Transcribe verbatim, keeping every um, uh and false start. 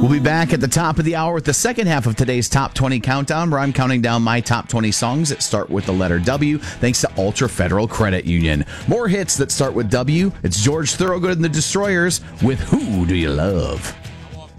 We'll be back at the top of the hour with the second half of today's Top twenty Countdown, where I'm counting down my top twenty songs that start with the letter W, thanks to Ultra Federal Credit Union. More hits that start with W. It's George Thorogood and the Destroyers with Who Do You Love?